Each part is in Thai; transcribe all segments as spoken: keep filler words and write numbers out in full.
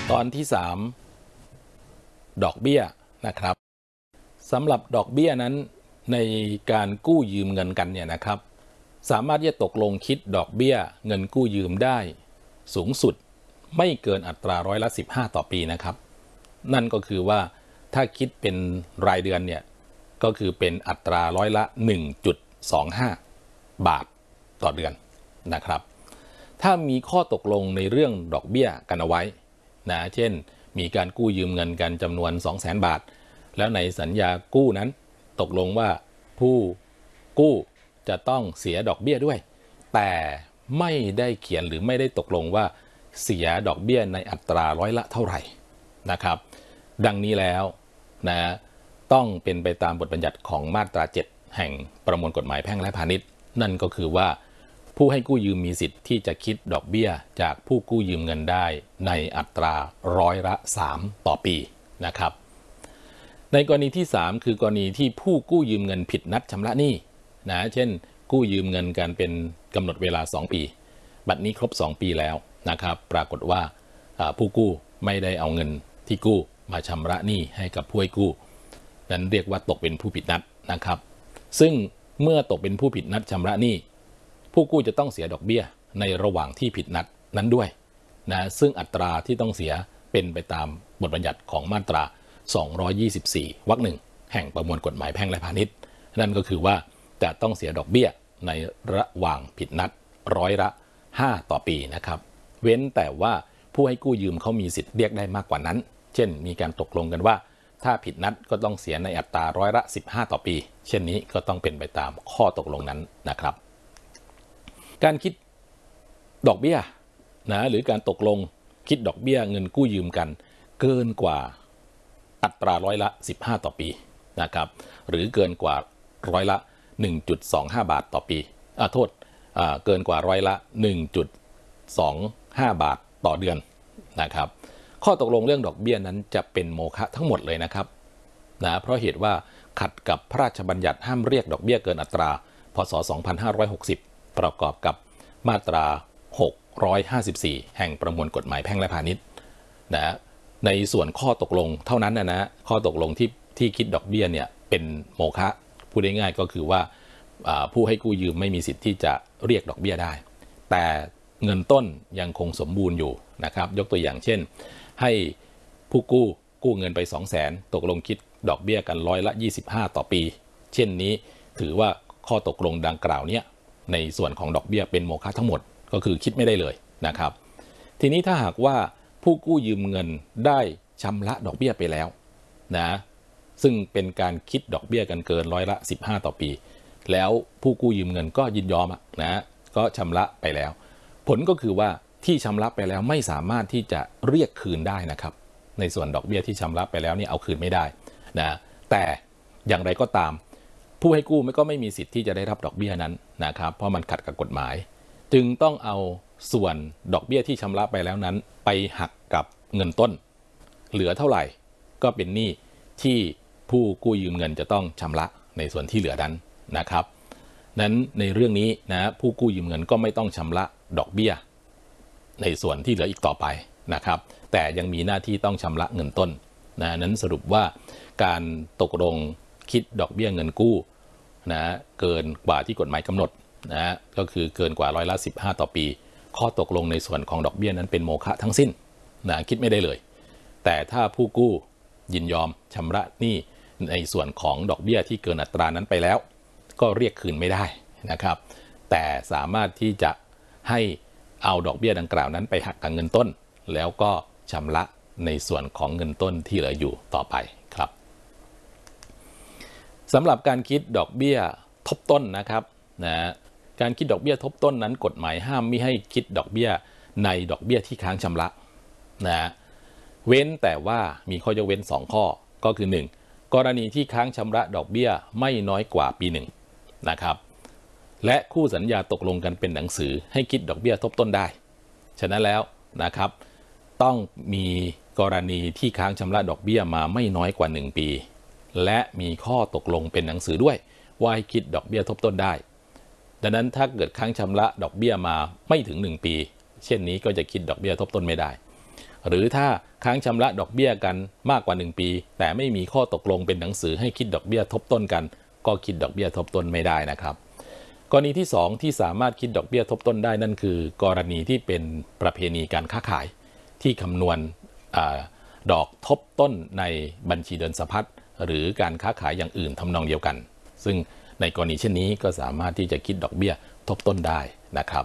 ตอนที่สามดอกเบี้ยนะครับสำหรับดอกเบี้ยนั้นในการกู้ยืมเงินกันเนี่ยนะครับสามารถที่จะตกลงคิดดอกเบี้ยเงินกู้ยืมได้สูงสุดไม่เกินอัตราร้อยละสิบห้าต่อปีนะครับนั่นก็คือว่าถ้าคิดเป็นรายเดือนเนี่ยก็คือเป็นอัตราร้อยละ หนึ่งจุดสองห้า บาทต่อเดือนนะครับถ้ามีข้อตกลงในเรื่องดอกเบี้ยกันเอาไว้นะเช่นมีการกู้ยืมเงินกันจำนวน สองแสน บาทแล้วในสัญญากู้นั้นตกลงว่าผู้กู้จะต้องเสียดอกเบี้ยด้วยแต่ไม่ได้เขียนหรือไม่ได้ตกลงว่าเสียดอกเบี้ยในอัตราร้อยละเท่าไหร่นะครับดังนี้แล้วนะต้องเป็นไปตามบทบัญญัติของมาตราเจ็ดแห่งประมวลกฎหมายแพ่งและพาณิชย์นั่นก็คือว่าผู้ให้กู้ยืมมีสิทธิ์ที่จะคิดดอกเบี้ยจากผู้กู้ยืมเงินได้ในอัตราร้อยละสามต่อปีนะครับในกรณีที่สามคือกรณีที่ผู้กู้ยืมเงินผิดนัดชำระหนี้นะเช่นกู้ยืมเงินกันเป็นกำหนดเวลาสองปีบัดนี้ครบสองปีแล้วนะครับปรากฏว่าผู้กู้ไม่ได้เอาเงินที่กู้มาชำระหนี้ให้กับผู้ให้กู้นั้นเรียกว่าตกเป็นผู้ผิดนัดนะครับซึ่งเมื่อตกเป็นผู้ผิดนัดชำระหนี้ผู้กู้จะต้องเสียดอกเบี้ยในระหว่างที่ผิดนัดนั้นด้วยนะซึ่งอัตราที่ต้องเสียเป็นไปตามบทบัญญัติของมาตราสองร้อยยี่สิบสี่วรรคหนึ่งแห่งประมวลกฎหมายแพ่งและพาณิชย์นั่นก็คือว่าจะต้องเสียดอกเบี้ยในระหว่างผิดนัดร้อยละห้าต่อปีนะครับเว้นแต่ว่าผู้ให้กู้ยืมเขามีสิทธิ์เรียกได้มากกว่านั้นเช่นมีการตกลงกันว่าถ้าผิดนัดก็ต้องเสียในอัตราร้อยละสิบห้าต่อปีเช่นนี้ก็ต้องเป็นไปตามข้อตกลงนั้นนะครับการคิดดอกเบี้ยนะหรือการตกลงคิดดอกเบี้ยเงินกู้ยืมกันเกินกว่าอัตราร้อยละสิบห้าต่อปีนะครับหรือเกินกว่าร้อยละ หนึ่งจุดสองห้า บาทต่อปีอ่าโทษอ่าเกินกว่าร้อยละ หนึ่งจุดสองห้า บาทต่อเดือนนะครับข้อตกลงเรื่องดอกเบี้ยนั้นจะเป็นโมฆะทั้งหมดเลยนะครับนะเพราะเหตุว่าขัดกับพระราชบัญญัติห้ามเรียกดอกเบี้ยเกินอัตราพ.ศ. สองพันห้าร้อยหกสิบประกอบกับมาตราหกร้อยห้าสิบสี่แห่งประมวลกฎหมายแพ่งและพาณิชย์นะในส่วนข้อตกลงเท่านั้นนะนะข้อตกลงที่ที่คิดดอกเบี้ยเนี่ยเป็นโมฆะพูดง่ายๆก็คือว่าผู้ให้กู้ยืมไม่มีสิทธิ์ที่จะเรียกดอกเบี้ยได้แต่เงินต้นยังคงสมบูรณ์อยู่นะครับยกตัวอย่างเช่นให้ผู้กู้กู้เงินไป สองแสน ตกลงคิดดอกเบี้ยกันร้อยละยี่สิบห้าต่อปีเช่นนี้ถือว่าข้อตกลงดังกล่าวนี้ในส่วนของดอกเบี้ยเป็นโมฆะทั้งหมดก็คือคิดไม่ได้เลยนะครับทีนี้ถ้าหากว่าผู้กู้ยืมเงินได้ชำระดอกเบี้ยไปแล้วนะซึ่งเป็นการคิดดอกเบี้ยกันเกินร้อยละสิบห้าต่อปีแล้วผู้กู้ยืมเงินก็ยินยอมนะก็ชำระไปแล้วผลก็คือว่าที่ชำระไปแล้วไม่สามารถที่จะเรียกคืนได้นะครับในส่วนดอกเบี้ยที่ชำระไปแล้วเนี่ยเอาคืนไม่ได้นะแต่อย่างไรก็ตามผู้ให้กู้ก็ไม่มีสิทธิ์ที่จะได้รับดอกเบี้ยนั้นนะครับเพราะมันขัดกับกฎหมายจึงต้องเอาส่วนดอกเบี้ยที่ชำระไปแล้วนั้นไปหักกับเงินต้นเหลือเท่าไหร่ก็เป็นหนี้ที่ผู้กู้ยืมเงินจะต้องชำระในส่วนที่เหลือนั้นนะครับนั้นในเรื่องนี้นะผู้กู้ยืมเงินก็ไม่ต้องชำระดอกเบี้ยในส่วนที่เหลืออีกต่อไปนะครับแต่ยังมีหน้าที่ต้องชำระเงินต้นนะนั้นสรุปว่าการตกลงคิดดอกเบี้ยเงินกู้นะเกินกว่าที่กฎหมายกำหนดนะก็คือเกินกว่าร้อยละสิบห้าต่อปีข้อตกลงในส่วนของดอกเบี้ยนั้นเป็นโมฆะทั้งสิ้นนะคิดไม่ได้เลยแต่ถ้าผู้กู้ยินยอมชำระหนี้ในส่วนของดอกเบี้ยที่เกินอัตรานั้นไปแล้วก็เรียกคืนไม่ได้นะครับแต่สามารถที่จะให้เอาดอกเบี้ยดังกล่าวนั้นไปหักกับเงินต้นแล้วก็ชำระในส่วนของเงินต้นที่เหลืออยู่ต่อไปครับสำหรับการคิดดอกเบี้ยทบต้นนะครับนะการคิดดอกเบี้ยทบต้นนั้นกฎหมายห้ามไม่ให้คิดดอกเบี้ยในดอกเบี้ยที่ค้างชำระนะเว้นแต่ว่ามีข้อยกเว้นสองข้อก็คือหนึ่งกรณีที่ค้างชำระดอกเบี้ยไม่น้อยกว่าปีหนึ่งนะครับและคู่สัญญาตกลงกันเป็นหนังสือให้คิดดอกเบี้ยทบต้นได้ฉะนั้นแล้วนะครับต้องมีกรณีที่ค้างชำระดอกเบี้ยมาไม่น้อยกว่าหนึ่งปีและมีข้อตกลงเป็นหนังสือด้วยว่าให้คิดดอกเบี้ยทบต้นได้ดังนั้นถ้าเกิดค้างชำระดอกเบี้ยมาไม่ถึงหนึ่งปีเช่นนี้ก็จะคิดดอกเบี้ยทบต้นไม่ได้หรือถ้าค้างชำระดอกเบี้ยกันมากกว่าหนึ่งปีแต่ไม่มีข้อตกลงเป็นหนังสือให้คิดดอกเบี้ยทบต้นกันก็คิดดอกเบี้ยทบต้นไม่ได้นะครับกรณีที่สองที่สามารถคิดดอกเบี้ยทบต้นได้นั่นคือกรณีที่เป็นประเพณีการค้าขายที่คำนวณอดอกทบต้นในบัญชีเดินสะพัดหรือการค้าขายอย่างอื่นทำนองเดียวกันซึ่งในกรณีเช่นนี้ก็สามารถที่จะคิดดอกเบี้ยทบต้นได้นะครับ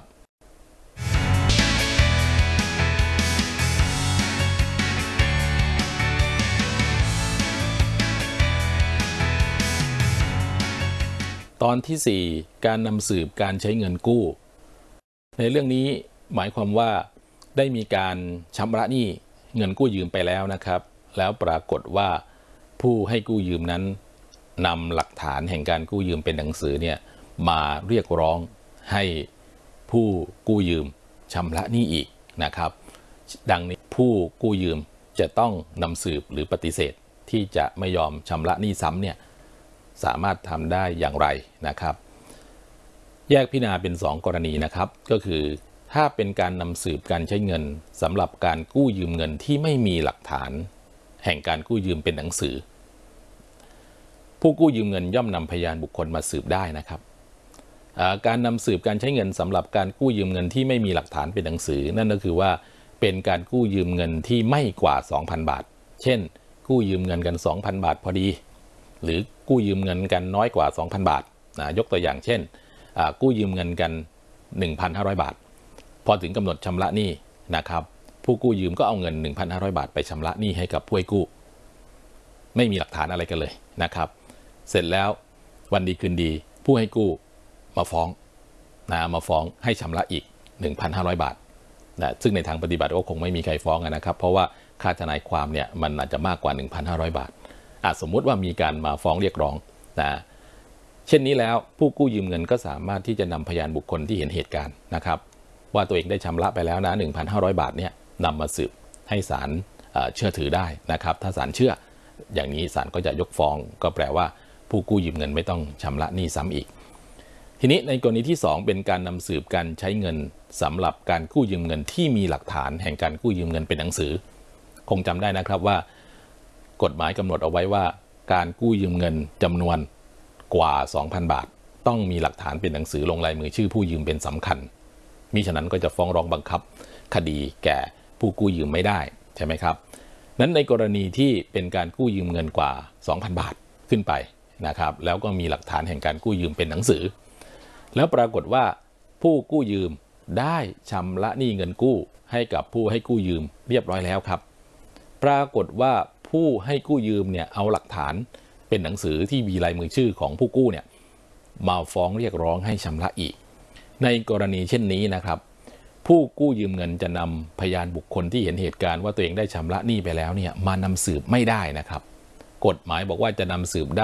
ตอนที่สี่การนำสืบการใช้เงินกู้ในเรื่องนี้หมายความว่าได้มีการชำระหนี้เงินกู้ยืมไปแล้วนะครับแล้วปรากฏว่าผู้ให้กู้ยืมนั้นนำหลักฐานแห่งการกู้ยืมเป็นหนังสือเนี่ยมาเรียกร้องให้ผู้กู้ยืมชำระหนี้อีกนะครับดังนี้ผู้กู้ยืมจะต้องนำสืบหรือปฏิเสธที่จะไม่ยอมชำระหนี้ซ้ำเนี่ยสามารถทำได้อย่างไรนะครับแยกพิจารณาเป็นสองกรณีนะครับก็คือถ้าเป็นการนำสืบการใช้เงินสำหรับการกู้ยืมเงินที่ไม่มีหลักฐานแห่งการกู้ยืมเป็นหนังสือผู้กู้ยืมเงินย่อมนำพยานบุคคลมาสืบได้นะครับการนำสืบการใช้เงินสำหรับการกู้ยืมเงินที่ไม่มีหลักฐานเป็นหนังสือนั่นก็คือว่าเป็นการกู้ยืมเงินที่ไม่กว่า สองพัน บาทเช่นกู้ยืมเงินกัน สองพัน บาทพอดีหรือกู้ยืมเงินกันน้อยกว่า สองพัน บาทนะยกตัวอย่างเช่นกู้ยืมเงินกัน หนึ่งพันห้าร้อย บาทพอถึงกำหนดชำระหนี้นะครับผู้กู้ยืมก็เอาเงิน หนึ่งพันห้าร้อย บาทไปชำระหนี้ให้กับผู้ให้กู้ไม่มีหลักฐานอะไรกันเลยนะครับเสร็จแล้ววันดีคืนดีผู้ให้กู้มาฟ้องนะมาฟ้องให้ชำระอีก หนึ่งพันห้าร้อย บาทนะซึ่งในทางปฏิบัติก็คงไม่มีใครฟ้องนะครับเพราะว่าค่าทนายความเนี่ยมันอาจจะมากกว่า หนึ่งพันห้าร้อย บาทสมมุติว่ามีการมาฟ้องเรียกร้องนะเช่นนี้แล้วผู้กู้ยืมเงินก็สามารถที่จะนำพยานบุคคลที่เห็นเหตุการณ์นะครับว่าตัวเองได้ชำระไปแล้วนะ หนึ่งพันห้าร้อย บาทเนี่ยนำมาสืบให้ศาลเชื่อถือได้นะครับถ้าศาลเชื่ออย่างนี้ศาลก็จะยกฟ้องก็แปลว่าผู้กู้ยืมเงินไม่ต้องชำระหนี้ซ้ำอีกทีนี้ในกรณีที่สองเป็นการนำสืบการใช้เงินสำหรับการกู้ยืมเงินที่มีหลักฐานแห่งการกู้ยืมเงินเป็นหนังสือคงจำได้นะครับว่ากฎหมายกำหนดเอาไว้ว่าการกู้ยืมเงินจำนวนกว่า สองพัน บาทต้องมีหลักฐานเป็นหนังสือลงลายมือชื่อผู้ยืมเป็นสำคัญมิฉะนั้นก็จะฟ้องร้องบังคับคดีแก่ผู้กู้ยืมไม่ได้ใช่ไหมครับนั้นในกรณีที่เป็นการกู้ยืมเงินกว่า สองพัน บาทขึ้นไปนะครับแล้วก็มีหลักฐานแห่งการกู้ยืมเป็นหนังสือแล้วปรากฏว่าผู้กู้ยืมได้ชำระหนี้เงินกู้ให้กับผู้ให้กู้ยืมเรียบร้อยแล้วครับปรากฏว่าผู้ให้กู้ยืมเนี่ยเอาหลักฐานเป็นหนังสือที่มีลายมือชื่อของผู้กู้เนี่ยมาฟ้องเรียกร้องให้ชำระอีกในกรณีเช่นนี้นะครับผู้กู้ยืมเงินจะนำพยานบุคคลที่เห็นเหตุการณ์ว่าตัวเองได้ชำระหนี้ไปแล้วเนี่ยมานำสืบไม่ได้นะครับกฎหมายบอกว่าจะนำสืบได้